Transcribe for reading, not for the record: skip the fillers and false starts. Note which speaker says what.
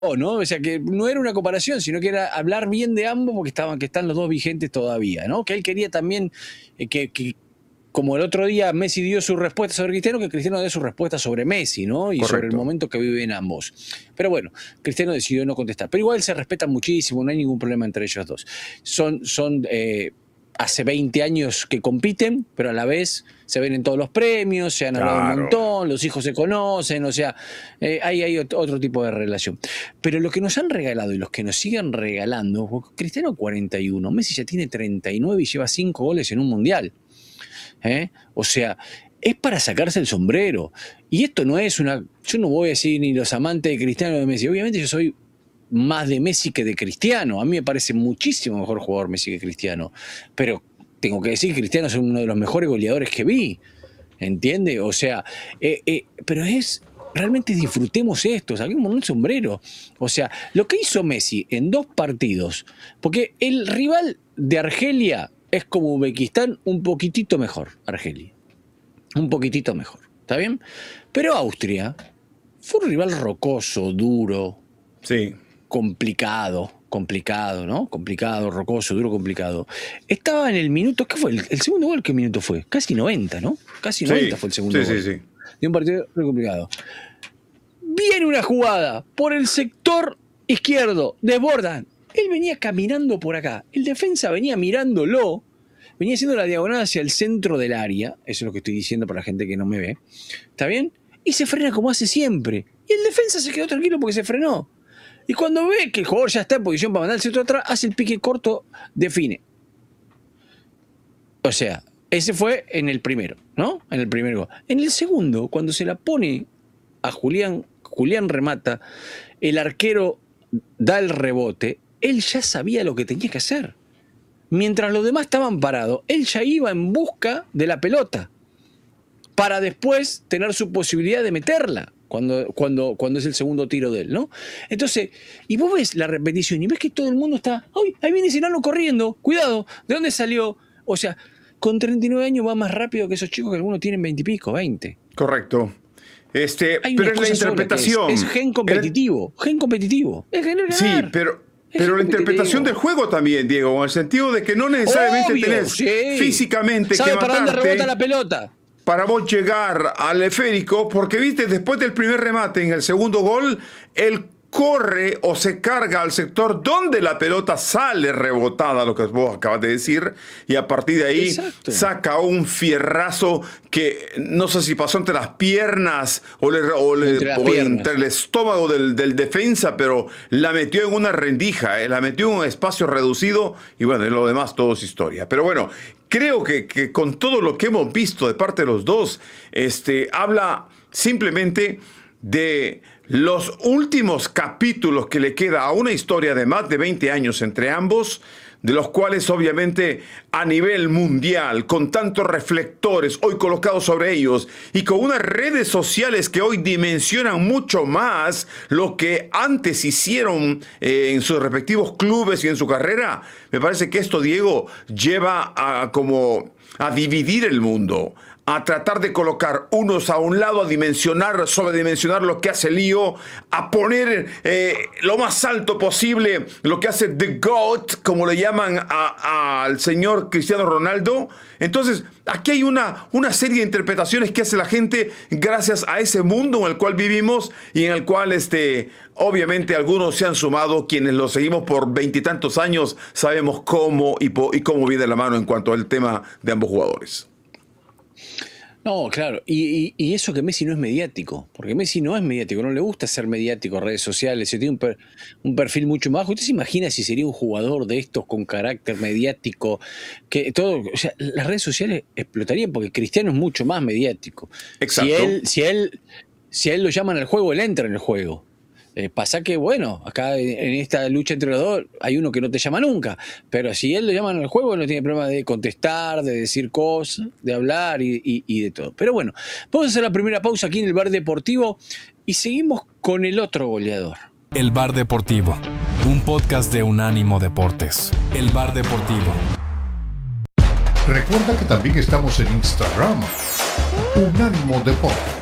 Speaker 1: ¿no? O sea, que no era una comparación, sino que era hablar bien de ambos porque están los dos vigentes todavía, ¿no? Que él quería también que como el otro día Messi dio su respuesta sobre Cristiano, que Cristiano dé su respuesta sobre Messi, ¿no? Y
Speaker 2: Correcto.
Speaker 1: sobre el momento que viven ambos. Pero bueno, Cristiano decidió no contestar. Pero igual se respetan muchísimo, no hay ningún problema entre ellos dos. Son hace 20 años que compiten, pero a la vez se ven en todos los premios, se han hablado un montón, los hijos se conocen, o sea, hay otro tipo de relación. Pero lo que nos han regalado y los que nos siguen regalando, Cristiano 41, Messi ya tiene 39 y lleva 5 goles en un mundial. O sea, es para sacarse el sombrero. Y esto no es una... Yo no voy a decir ni los amantes de Cristiano o de Messi. Obviamente yo soy más de Messi que de Cristiano. A mí me parece muchísimo mejor jugador Messi que Cristiano. Pero tengo que decir que Cristiano es uno de los mejores goleadores que vi. ¿Entiende? O sea, pero es... Realmente disfrutemos esto, saquemos un sombrero. O sea, lo que hizo Messi en 2 partidos, porque el rival de Argelia es como Uzbekistán, un poquitito mejor, Argelia. Un poquitito mejor, ¿está bien? Pero Austria fue un rival rocoso, duro,
Speaker 2: sí,
Speaker 1: complicado, ¿no? Complicado, rocoso, duro, complicado. Estaba en el minuto, ¿qué fue? ¿El segundo gol qué minuto fue? Casi 90, ¿no? Casi 90 fue el segundo gol. Sí. De un partido muy complicado. Viene una jugada por el sector izquierdo, desbordan. Él venía caminando por acá. El defensa venía mirándolo, venía haciendo la diagonal hacia el centro del área. Eso es lo que estoy diciendo para la gente que no me ve. ¿Está bien? Y se frena como hace siempre. Y el defensa se quedó tranquilo porque se frenó. Y cuando ve que el jugador ya está en posición para mandar el centro atrás, hace el pique corto, define. O sea, ese fue en el primero, ¿no? En el primer gol. En el segundo, cuando se la pone a Julián remata, el arquero da el rebote, él ya sabía lo que tenía que hacer. Mientras los demás estaban parados, él ya iba en busca de la pelota para después tener su posibilidad de meterla cuando es el segundo tiro de él, ¿no? Entonces, y vos ves la repetición y ves que todo el mundo está, ¡ay! Ahí viene Sinano corriendo, cuidado, ¿de dónde salió? O sea, con 39 años va más rápido que esos chicos que algunos tienen 20 y pico, 20.
Speaker 2: Correcto. Pero es la interpretación.
Speaker 1: Es gen competitivo. Es gen ganar.
Speaker 2: Sí, pero la interpretación del juego también, Diego, en el sentido de que no necesariamente tenés físicamente
Speaker 1: ¿sabe
Speaker 2: que
Speaker 1: para
Speaker 2: matarte
Speaker 1: dónde rebota la pelota?
Speaker 2: Para vos llegar al esférico, porque viste, después del primer remate en el segundo gol, él corre o se carga al sector donde la pelota sale rebotada, lo que vos acabas de decir, y a partir de ahí saca un fierrazo que no sé si pasó entre las piernas o entre el estómago del defensa, pero la metió en una rendija, la metió en un espacio reducido y bueno, lo demás todo es historia. Pero bueno, creo que con todo lo que hemos visto de parte de los dos, habla simplemente de los últimos capítulos que le queda a una historia de más de 20 años entre ambos, de los cuales obviamente a nivel mundial, con tantos reflectores hoy colocados sobre ellos y con unas redes sociales que hoy dimensionan mucho más lo que antes hicieron en sus respectivos clubes y en su carrera, me parece que esto, Diego, lleva a dividir el mundo, a tratar de colocar unos a un lado, a sobredimensionar lo que hace Lío, a poner lo más alto posible lo que hace The GOAT, como le llaman al señor Cristiano Ronaldo. Entonces, aquí hay una serie de interpretaciones que hace la gente gracias a ese mundo en el cual vivimos y en el cual obviamente algunos se han sumado, quienes lo seguimos por 20 y tantos años, sabemos cómo y cómo viene la mano en cuanto al tema de ambos jugadores.
Speaker 1: No, claro, y eso que Messi no es mediático, porque Messi no es mediático, no le gusta ser mediático, redes sociales, se tiene un perfil mucho más bajo. ¿Usted se imagina si sería un jugador de estos con carácter mediático? Que todo, o sea, las redes sociales explotarían porque Cristiano es mucho más mediático.
Speaker 2: Exacto.
Speaker 1: Si a él lo llaman al juego, él entra en el juego. Pasa que, bueno, acá en esta lucha entre los dos hay uno que no te llama nunca, pero si él lo llaman al juego no tiene problema de contestar, de decir cosas, de hablar y de todo. Pero bueno, vamos a hacer la primera pausa aquí en el Bar Deportivo y seguimos con el otro goleador.
Speaker 3: El Bar Deportivo, un podcast de Unánimo Deportes. El Bar Deportivo.
Speaker 4: Recuerda que también estamos en Instagram, Unánimo Deportes.